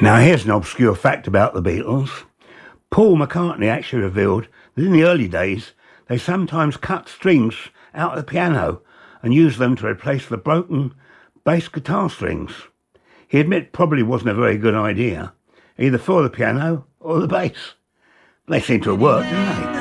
Now here's an obscure fact about the Beatles. Paul McCartney actually revealed that in the early days they sometimes cut strings out of the piano and used them to replace the broken bass guitar strings. He admitted probably wasn't a very good idea, either for the piano or the bass. They seem to have worked, didn't they?